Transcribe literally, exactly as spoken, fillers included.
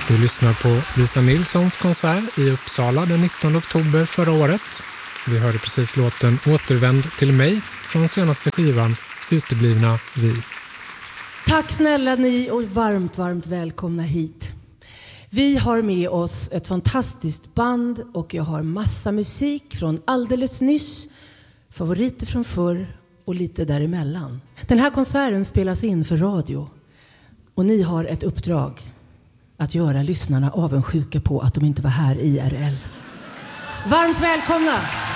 Vi lyssnar på Lisa Nilssons konsert i Uppsala den nittonde oktober förra året. Vi hörde precis låten Återvänd till mig från senaste skivan Uteblivna vi. Tack snälla ni och varmt, varmt välkomna hit. Vi har med oss ett fantastiskt band och jag har massa musik från alldeles nyss, favoriter från förr och lite däremellan. Den här konserten spelas in för radio och ni har ett uppdrag att göra lyssnarna avundsjuka på att de inte var här i I R L. Varmt välkomna!